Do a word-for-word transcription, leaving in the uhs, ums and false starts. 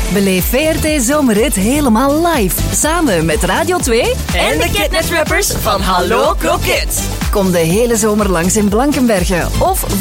Beleef V R T Zomerrit helemaal live. Samen met Radio twee en de Kidnet Rappers van Hallo Kroket. Kom de hele zomer langs in Blankenberge of